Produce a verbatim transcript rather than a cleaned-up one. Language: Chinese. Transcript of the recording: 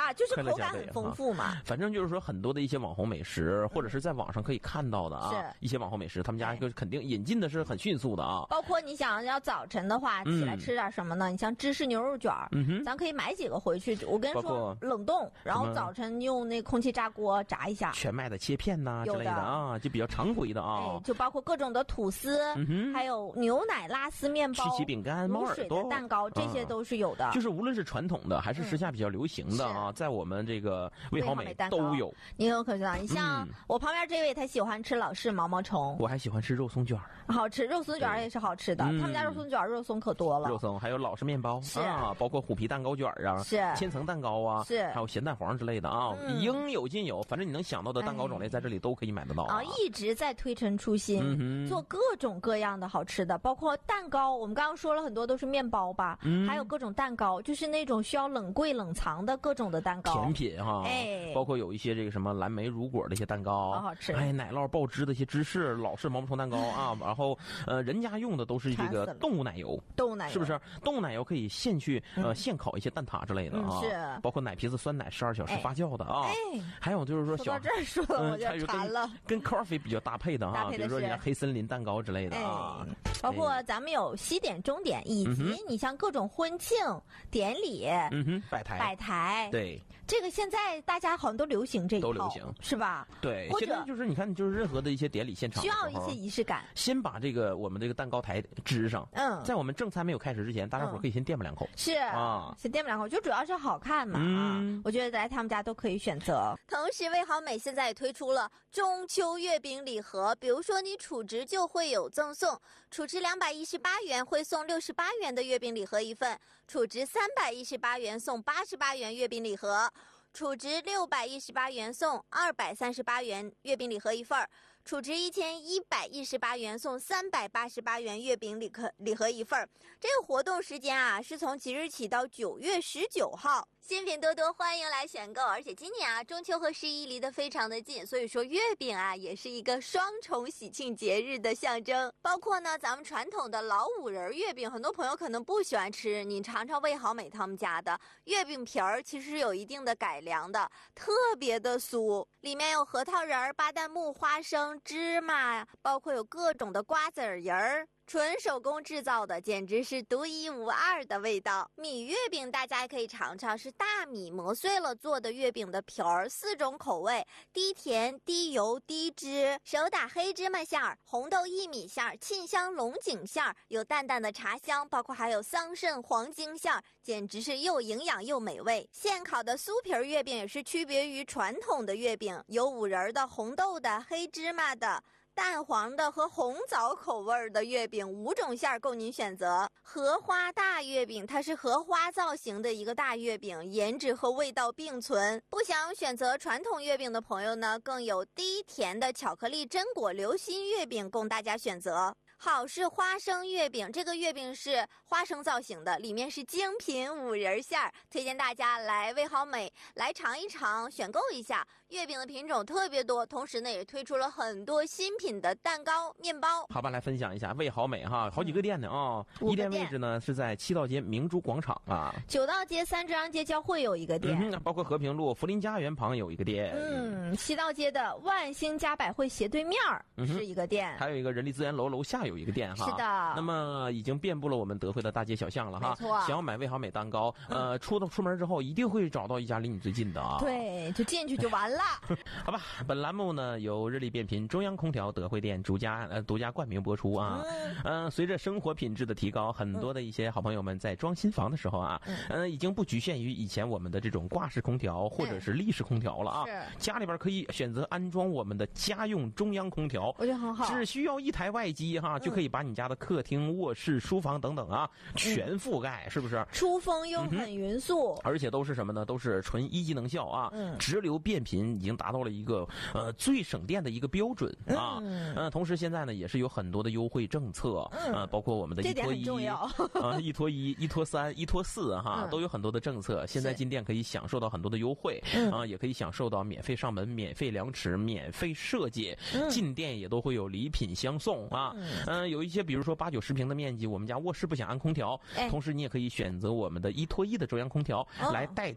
啊，就是口感很丰富嘛。 反正就是说，很多的一些网红美食，或者是在网上可以看到的啊，一些网红美食，他们家肯定引进的是很迅速的啊。 包括你想要早晨的话，起来吃点什么呢？你像芝士牛肉卷，嗯哼，咱可以买几个回去。我跟你说，冷冻，然后早晨用那空气炸锅炸一下。 全麦的切片呐、啊、之类的啊，就比较常规的啊。 哎，就包括各种的吐司，嗯、还有牛奶拉丝面包、 曲奇饼干、猫耳朵、 蛋糕，这些都是有的。 啊、就是无论是传统的还是时下比较流行的啊，嗯、在我们这个味好美都有。 你有可知道？你像我旁边这位，他喜欢吃老式毛毛虫， 我还喜欢吃肉松卷， 好吃，肉松卷也是好吃的。他们家肉松卷肉松可多了， 肉松还有老式面包是啊，包括虎皮蛋糕卷啊， 是千层蛋糕啊， 是还有咸蛋黄之类的啊，嗯、应有尽有。反正你能想到的蛋糕种类在这里都可以买得到 啊, 啊，一直在推陈出新、嗯，做各种各样的好吃的，包括蛋糕。我们刚刚说了很多都是面包吧，嗯、还有各种蛋糕，就是那种需要冷柜冷藏的各种的蛋糕， 甜品哈， 哎， 包括有一些这个什么蓝莓乳果的一些蛋糕， 好好吃， 哎，奶酪爆汁的一些芝士老式毛毛虫蛋糕啊，然后呃，人家用的都是这个动物奶油， 动物奶油是不是？动物奶油可以现去呃现烤一些蛋挞之类的啊， 嗯、是， 包括奶皮子酸奶十二小时发酵的啊， 哎， 还有就是说小说到这儿说了我就馋了， 跟 coffee 比较搭配的啊，比如说人家黑森林蛋糕之类的啊， 哎、包括咱们有西点、中点，以及你像各种婚庆典礼， 嗯哼，摆台， 摆台， 对， 这个现在大家好像都流行这一套， 都流行是吧？ 对，现在就是你看，就是任何的一些典礼现场需要一些仪式感， 先把这个我们这个蛋糕台支上，嗯，在我们正餐没有开始之前，大家伙可以先垫吧两口， 是啊，先垫吧两口，就主要是好看嘛，嗯、啊，我觉得来他们家都可以选择。同时，味好美现在也推出了中秋月饼礼盒，比如说你储值就会有赠送，储值两百一十八元会送六十八元的月饼礼盒一份，储值三百一十八元送八十八元月饼礼盒，储值六百一十八元送二百三十八元月饼礼盒一份，储值一千一百一十八元送三百八十八元月饼礼盒礼盒一份。这个活动时间啊是从即日起到九月十九号，新品多多，欢迎来选购。而且今年啊中秋和十一离得非常的近，所以说月饼啊也是一个双重喜庆节日的象征。包括呢咱们传统的老五仁月饼，很多朋友可能不喜欢吃，你尝尝味好美他们家的月饼皮儿，其实有一定的改良的，特别的酥，里面有核桃仁、巴旦木、花生、芝麻，包括有各种的瓜子仁儿，纯手工制造的，简直是独一无二的味道。米月饼大家也可以尝尝，是大米磨碎了做的月饼的皮儿，四种口味，低甜、低油、低脂，手打黑芝麻馅儿、红豆薏米馅儿、沁香龙井馅儿，有淡淡的茶香，包括还有桑葚黄精馅儿，简直是又营养又美味。现烤的酥皮月饼也是区别于传统的月饼，有五仁的、红豆的、黑芝麻的、蛋黄的和红枣口味的月饼，五种馅儿供您选择。荷花大月饼，它是荷花造型的一个大月饼，颜值和味道并存。不想选择传统月饼的朋友呢，更有低甜的巧克力榛果流心月饼供大家选择。好是花生月饼，这个月饼是花生造型的，里面是精品五仁馅儿，推荐大家来味好美来尝一尝，选购一下。月饼的品种特别多，同时呢也推出了很多新品的蛋糕、面包。 好吧，来分享一下味好美哈，好几个店呢啊、嗯，一店位置呢是在七道街明珠广场啊， 九道街三支阳街交汇有一个店、 嗯，包括和平路福林家园旁有一个店， 嗯，七道街的万兴家百汇斜对面是一个店、嗯， 还有一个人力资源楼楼下有一个店哈， 是的。 那么已经遍布了我们德惠的大街小巷了哈， 没错。 想要买味好美蛋糕，呃，出到出门之后一定会找到一家离你最近的啊， 对，就进去就完了。 好吧，本栏目呢由日立变频中央空调德惠店独家呃独家冠名播出啊。嗯、呃，随着生活品质的提高，很多的一些好朋友们在装新房的时候啊，嗯、呃，已经不局限于以前我们的这种挂式空调或者是立式空调了啊。 是。 家里边可以选择安装我们的家用中央空调， 我觉得很好， 只需要一台外机哈，就可以把你家的客厅、卧室、书房等等啊全覆盖，是不是？ 出风又很匀速、嗯， 而且都是什么呢？都是纯一级能效啊，嗯，直流变频已经达到了一个呃最省电的一个标准啊。嗯，呃，同时现在呢也是有很多的优惠政策，嗯、呃，包括我们的一拖一啊、呃，一拖一、一拖三、一拖四哈，嗯、都有很多的政策。现在进店可以享受到很多的优惠啊、嗯呃，也可以享受到免费上门、免费量尺、免费设计，嗯、进店也都会有礼品相送啊。嗯、呃，有一些比如说八九十平的面积，我们家卧室不想安空调，哎、同时你也可以选择我们的一拖一的中央空调、哦、来代替。